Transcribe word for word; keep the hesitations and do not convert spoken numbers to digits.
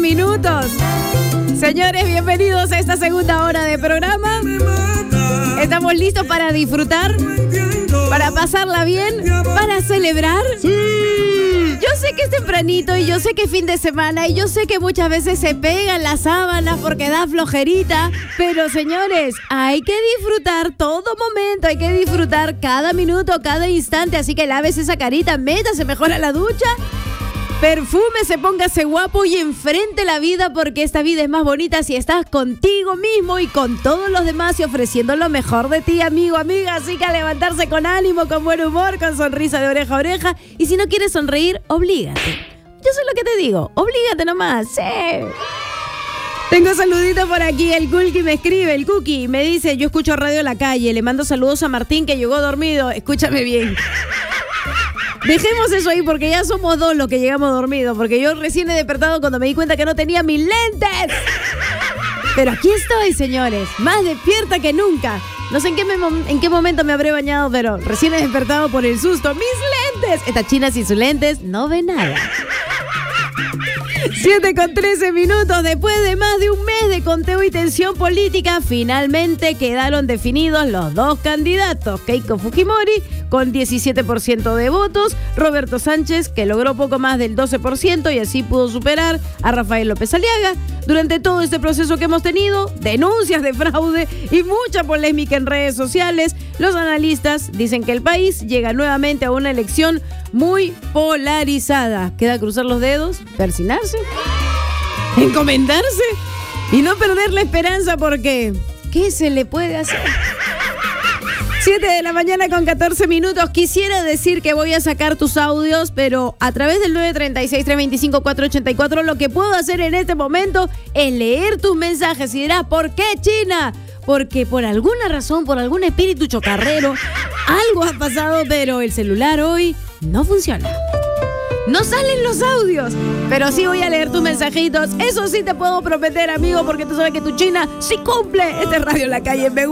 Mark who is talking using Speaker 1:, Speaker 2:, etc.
Speaker 1: minutos. Señores, bienvenidos a esta segunda hora de programa. ¿Estamos listos para disfrutar? ¿Para pasarla bien? ¿Para celebrar?
Speaker 2: ¡Sí!
Speaker 1: Yo sé que es tempranito y yo sé que es fin de semana y yo sé que muchas veces se pegan las sábanas porque da flojerita, pero señores, hay que disfrutar todo momento, hay que disfrutar cada minuto, cada instante, así que lávese esa carita, métase mejor a la ducha, perfúmese, póngase guapo y enfrente la vida, porque esta vida es más bonita si estás contigo mismo y con todos los demás y ofreciendo lo mejor de ti, amigo, amiga. Así que a levantarse con ánimo, con buen humor, con sonrisa de oreja a oreja. Y si no quieres sonreír, oblígate. Yo sé lo que te digo, oblígate nomás, sí. Tengo saluditos por aquí, el Kulki me escribe, el Cookie me dice, yo escucho radio en la calle, le mando saludos a Martín que llegó dormido, escúchame bien. Dejemos eso ahí porque ya somos dos los que llegamos dormidos, porque yo recién he despertado cuando me di cuenta que no tenía mis lentes. Pero aquí estoy, señores, más despierta que nunca. No sé en qué, me, en qué momento me habré bañado, pero recién he despertado por el susto. ¡Mis lentes! Esta china sin sus lentes no ve nada. siete con trece minutos, después de más de un mes de conteo y tensión política, finalmente quedaron definidos los dos candidatos. Keiko Fujimori con diecisiete por ciento de votos, Roberto Sánchez, que logró poco más del doce por ciento y así pudo superar a Rafael López Aliaga. Durante todo este proceso que hemos tenido, denuncias de fraude y mucha polémica en redes sociales, los analistas dicen que el país llega nuevamente a una elección muy polarizada. Queda cruzar los dedos, persinarse, encomendarse y no perder la esperanza, porque ¿qué se le puede hacer? siete de la mañana con catorce minutos. Quisiera decir que voy a sacar tus audios, pero a través del nueve tres seis, tres dos cinco, cuatro ocho cuatro lo que puedo hacer en este momento es leer tus mensajes. Y dirás, ¿por qué, China? Porque por alguna razón, por algún espíritu chocarrero, algo ha pasado, pero el celular hoy no funciona. No salen los audios, pero sí voy a leer tus mensajitos. Eso sí te puedo prometer, amigo, porque tú sabes que tu China sí cumple. Este es Radio La Calle. Me